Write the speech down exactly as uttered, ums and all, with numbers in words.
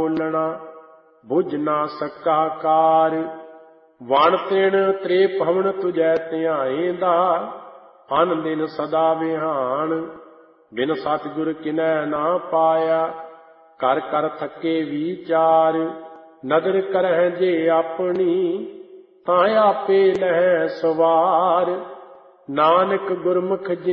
ਬੋਲਣਾ ਬੁਝ ਨਾ ਸਕਾ ਕਾਰ। ਵਣ ਤਿਣ ਤ੍ਰੇ ਭਵਨ ਤੁਜੈ ਧਿਆਏਂਦਾ ਅਨ ਦਿਨ ਸਦਾ ਵਿਹਾਨ। ਬਿਨ ਸਤਿਗੁਰ ਕਿਨੈ ਨਾ ਪਾਇਆ ਕਰ ਕਰ ਥੱਕੇ ਵਿਚਾਰ। ਨਦਰ ਕਰਹਿ ਜੇ ਆਪਣੀ ਤਾਂ ਆਪੇ ਲਹਿ ਸਵਾਰ। ਨਾਨਕ ਗੁਰਮੁਖ